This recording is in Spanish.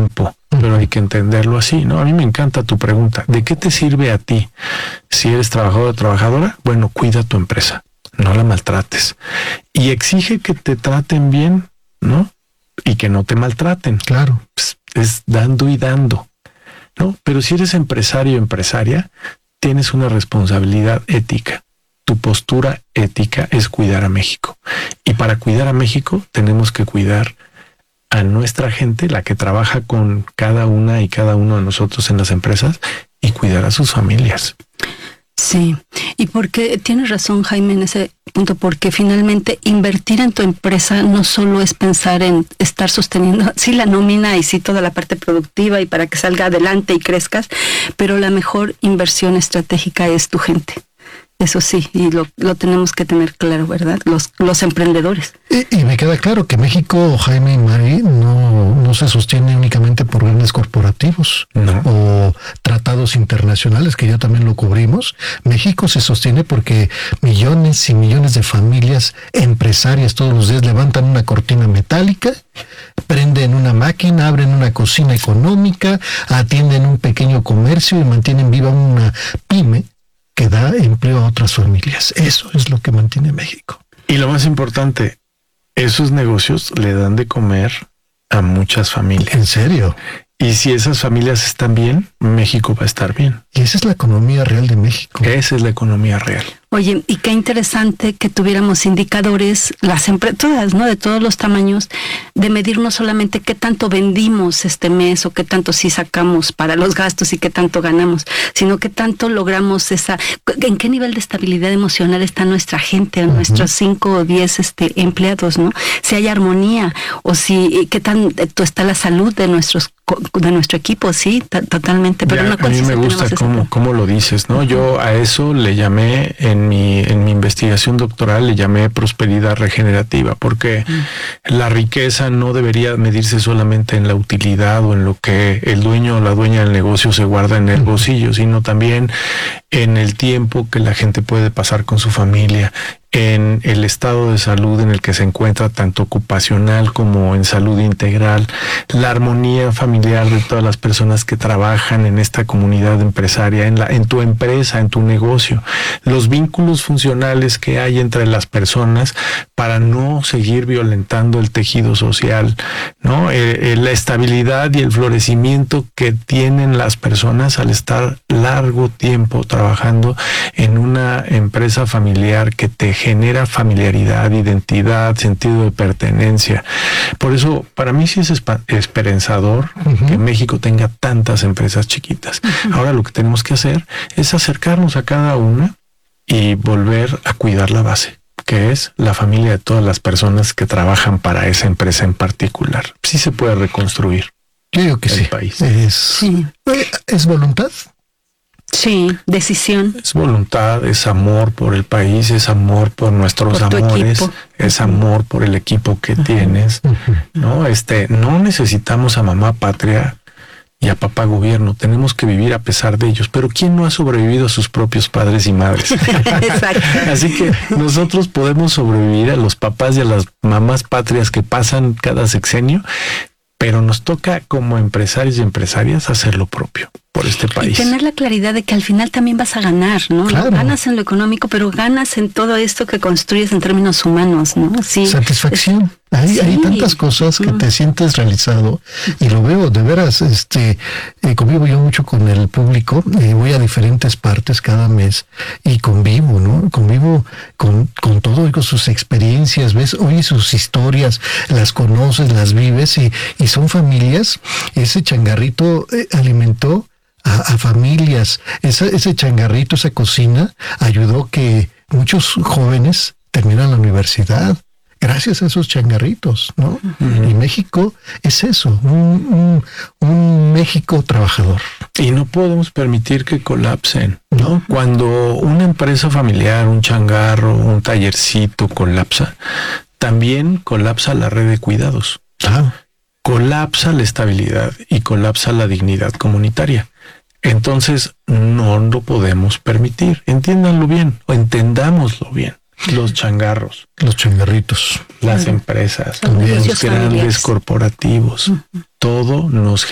tiempo, pero hay que entenderlo así, ¿no? A mí me encanta tu pregunta. ¿De qué te sirve a ti si eres trabajador o trabajadora? Bueno, cuida tu empresa, no la maltrates. Y exige que te traten bien, ¿no? Y que no te maltraten. Claro. Pues es dando y dando, ¿no? Pero si eres empresario o empresaria, tienes una responsabilidad ética. Tu postura ética es cuidar a México. Y para cuidar a México tenemos que cuidar a nuestra gente, la que trabaja con cada una y cada uno de nosotros en las empresas, y cuidar a sus familias. Sí, y porque tienes razón, Jaime, en ese punto, porque finalmente invertir en tu empresa no solo es pensar en estar sosteniendo, sí, la nómina y sí toda la parte productiva y para que salga adelante y crezcas, pero la mejor inversión estratégica es tu gente. Eso sí, y lo tenemos que tener claro, ¿verdad? Los emprendedores. Y me queda claro que México, Jaime y Mari, no se sostiene únicamente por grandes corporativos, no, o tratados internacionales, que ya también lo cubrimos. México se sostiene porque millones y millones de familias empresarias todos los días levantan una cortina metálica, prenden una máquina, abren una cocina económica, atienden un pequeño comercio y mantienen viva una pyme que da empleo a otras familias. Eso es lo que mantiene México. Y lo más importante, esos negocios le dan de comer a muchas familias. ¿En serio? Y si esas familias están bien, México va a estar bien. Y esa es la economía real de México. Esa es la economía real. Oye, y qué interesante que tuviéramos indicadores, las empresas, todas, ¿no? De todos los tamaños, de medir no solamente qué tanto vendimos este mes o qué tanto sí sacamos para los gastos y qué tanto ganamos, sino qué tanto logramos en qué nivel de estabilidad emocional está nuestra gente, nuestros 5 o 10 empleados, ¿no? Si hay armonía o si qué tanto está la salud de nuestro equipo, sí, totalmente. Pero ya, a mí me gusta cómo lo dices, ¿no? Yo a eso le llamé en mi investigación doctoral, le llamé prosperidad regenerativa, porque la riqueza no debería medirse solamente en la utilidad o en lo que el dueño o la dueña del negocio se guarda en el bolsillo, sino también en el tiempo que la gente puede pasar con su familia, en el estado de salud en el que se encuentra, tanto ocupacional como en salud integral, la armonía familiar de todas las personas que trabajan en esta comunidad empresaria, en tu empresa, en tu negocio, los vínculos funcionales que hay entre las personas para no seguir violentando el tejido social, ¿no? La estabilidad y el florecimiento que tienen las personas al estar largo tiempo trabajando en una empresa familiar que te genera familiaridad, identidad, sentido de pertenencia. Por eso, para mí sí es esperanzador que México tenga tantas empresas chiquitas. Ahora lo que tenemos que hacer es acercarnos a cada una y volver a cuidar la base, que es la familia de todas las personas que trabajan para esa empresa en particular. Sí se puede reconstruir. Yo digo que el sí. país. ¿Es voluntad? Sí, decisión. Es voluntad, es amor por el país, es amor por nuestros amores, es amor por el equipo que tienes, ¿no? No necesitamos a mamá patria y a papá gobierno, tenemos que vivir a pesar de ellos, pero ¿quién no ha sobrevivido a sus propios padres y madres? Exacto. Así que nosotros podemos sobrevivir a los papás y a las mamás patrias que pasan cada sexenio, pero nos toca como empresarios y empresarias hacer lo propio por este país. Y tener la claridad de que al final también vas a ganar, ¿no? Claro. Ganas en lo económico, pero ganas en todo esto que construyes en términos humanos, ¿no? Sí. Satisfacción. Hay tantas cosas que te sientes realizado, y lo veo de veras. Convivo yo mucho con el público, voy a diferentes partes cada mes y convivo, ¿no? Convivo con todo, oigo sus experiencias, oyes sus historias, las conoces, las vives, y son familias. Ese changarrito alimentó a familias. Ese changarrito, esa cocina, ayudó que muchos jóvenes terminan la universidad gracias a esos changarritos, ¿no? Y México es eso, un México trabajador. Y no podemos permitir que colapsen, ¿no? Cuando una empresa familiar, un changarro, un tallercito colapsa, también colapsa la red de cuidados. Colapsa la estabilidad y colapsa la dignidad comunitaria. Entonces, no lo podemos permitir. Entiéndanlo bien, o entendámoslo bien. Los changarros, los changarritos, las empresas, los los grandes corporativos, todo nos